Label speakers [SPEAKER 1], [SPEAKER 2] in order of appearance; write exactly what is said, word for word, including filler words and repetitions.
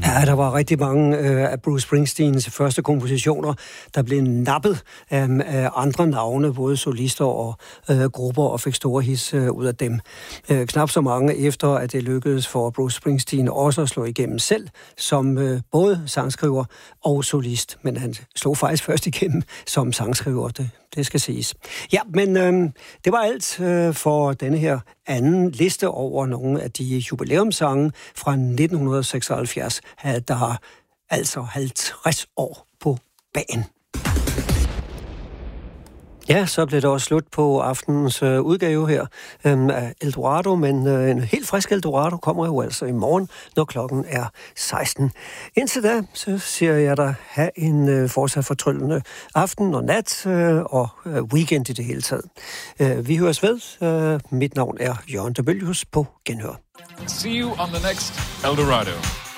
[SPEAKER 1] Ja, der var rigtig mange øh, af Bruce Springsteens første kompositioner, der blev nappet øh, af andre navne, både solister og øh, grupper, og fik store hits øh, ud af dem. Øh, knap så mange efter, at det lykkedes for Bruce Springsteen også at slå igennem selv, som øh, både sangskriver og solist. Men han slog faktisk først igennem som sangskriver, det, det skal siges. Ja, men øh, det var alt øh, for denne her anden liste over nogle af de jubilæumssange fra nitten seksoghalvfjerds, der har altså halvtreds år på bagen. Ja, så blev det også slut på aftenens øh, udgave her øh, af Eldorado, men øh, en helt frisk Eldorado kommer jo altså i morgen, når klokken er seksten. Indtil da, så siger jeg dig, have en øh, fortsat fortryllende aften og nat øh, og øh, weekend i det hele taget. Øh, vi høres ved. Øh, mit navn er Jørgen Debelius på Genhør.
[SPEAKER 2] See you on the next Eldorado.